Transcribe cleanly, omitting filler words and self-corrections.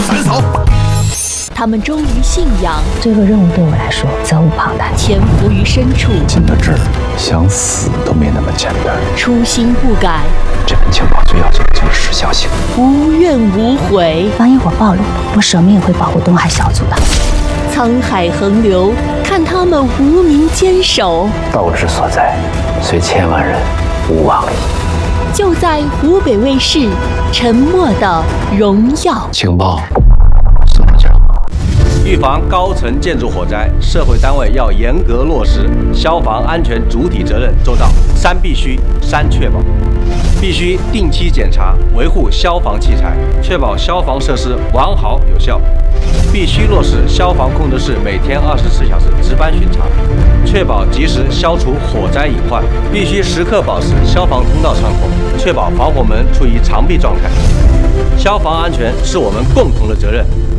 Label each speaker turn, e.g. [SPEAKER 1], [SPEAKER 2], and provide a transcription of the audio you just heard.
[SPEAKER 1] 全扫。
[SPEAKER 2] 他们忠于信仰，
[SPEAKER 3] 这个任务对我来说责无旁贷。
[SPEAKER 2] 潜伏于深处，
[SPEAKER 1] 进了这儿，想死都没那么简单。
[SPEAKER 2] 初心不改，
[SPEAKER 1] 这份情报最要紧的就是时效性，
[SPEAKER 2] 无怨无悔。
[SPEAKER 3] 万一我暴露了，我舍命也会保护东海小组的。
[SPEAKER 2] 沧海横流，看他们无名坚守。
[SPEAKER 1] 道之所在，虽千万人，吾往矣。
[SPEAKER 2] 就在湖北卫视《沉默的荣耀》。
[SPEAKER 1] 情报送到这儿了。
[SPEAKER 4] 预防高层建筑火灾，社会单位要严格落实消防安全主体责任周到。三必须，三确保。必须定期检查维护消防器材，确保消防设施完好有效。必须落实消防控制室每天24小时值班巡查，确保及时消除火灾隐患。必须时刻保持消防通道畅通，确保防火门处于常闭状态。消防安全是我们共同的责任。